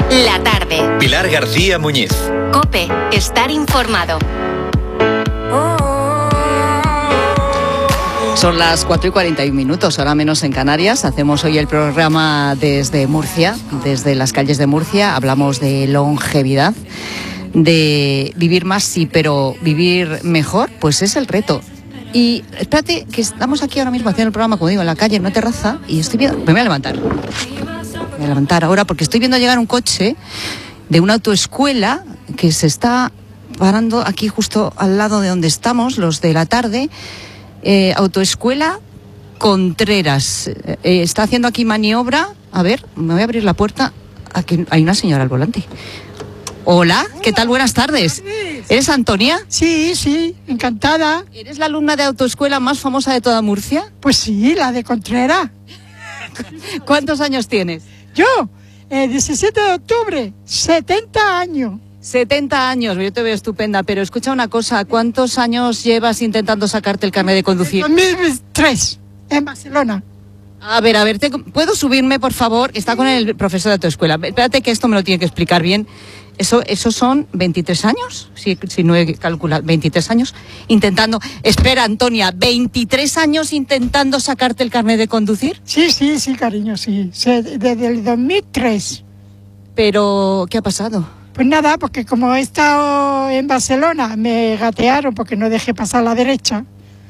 La tarde. Pilar García Muñiz. COPE. Estar informado. Son las 4:41, hora menos en Canarias. Hacemos hoy el programa desde Murcia, desde las calles de Murcia. Hablamos de longevidad, de vivir más, sí, pero vivir mejor, pues es el reto. Y espérate, que estamos aquí ahora mismo haciendo el programa, como digo, en la calle, en una terraza, y estoy viendo... Me voy a levantar. Me voy a levantar ahora porque estoy viendo llegar un coche de una autoescuela que se está parando aquí justo al lado de donde estamos, los de la tarde. Autoescuela Contreras. Está haciendo aquí maniobra. A ver, me voy a abrir la puerta. Aquí hay una señora al volante. Hola, ¿qué tal? Buenas tardes. ¿Eres Antonia? Sí, encantada. ¿Eres la alumna de autoescuela más famosa de toda Murcia? Pues sí, la de Contreras. ¿Cuántos años tienes? Yo, 17 de octubre, 70 años. 70 años, yo te veo estupenda, pero escucha una cosa, ¿cuántos años llevas intentando sacarte el carnet de conducir? 2003, en Barcelona. A ver, ¿puedo subirme, por favor? Está con el profesor de tu escuela. Espérate que esto me lo tiene que explicar bien. ¿Eso son 23 años? Si no he calculado, 23 años intentando... Espera, Antonia, ¿23 años intentando sacarte el carnet de conducir? Sí, cariño, sí. Desde el 2003. Pero, ¿qué ha pasado? Pues nada, porque como he estado en Barcelona, me gatearon porque no dejé pasar a la derecha.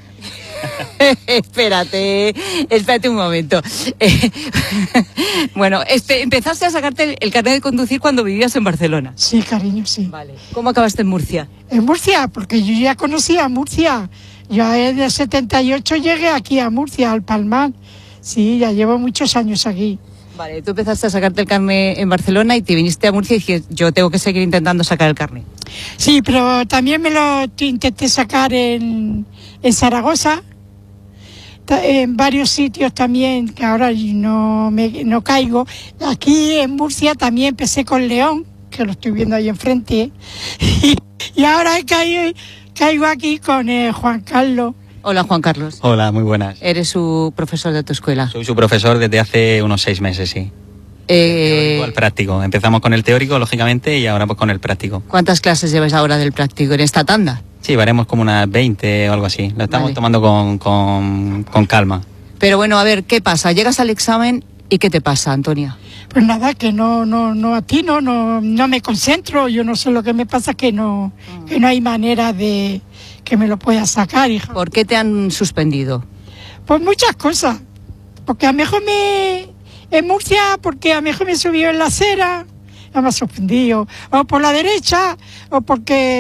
Espérate un momento. Bueno, empezaste a sacarte el carnet de conducir cuando vivías en Barcelona. Sí, cariño, sí. Vale. ¿Cómo acabaste en Murcia? En Murcia, porque yo ya conocía Murcia. Yo en el 78 llegué aquí a Murcia, al Palmar. Sí, ya llevo muchos años aquí. Vale, tú empezaste a sacarte el carnet en Barcelona y te viniste a Murcia y dijiste, yo tengo que seguir intentando sacar el carnet. Sí, pero también me lo intenté sacar en Zaragoza, en varios sitios también, que ahora no caigo. Aquí en Murcia también empecé con León, que lo estoy viendo ahí enfrente, y ahora caigo aquí con Juan Carlos. Hola, Juan Carlos. Hola, muy buenas. ¿Eres su profesor de tu escuela? Soy su profesor desde hace unos 6 meses, sí. Teórico al práctico. Empezamos con el teórico, lógicamente, y ahora pues con el práctico. ¿Cuántas clases llevas ahora del práctico en esta tanda? Sí, haremos como unas 20 o algo así. Lo estamos tomando con calma. Pero bueno, a ver, ¿qué pasa? Llegas al examen y ¿qué te pasa, Antonia? Pues nada, que no atino, no me concentro. Yo no sé lo que me pasa, que no hay manera de que me lo pueda sacar, hija. ¿Por qué te han suspendido? Pues muchas cosas. Porque a lo mejor en Murcia, porque a lo mejor me subió en la acera, ya me ha suspendido. O por la derecha, o porque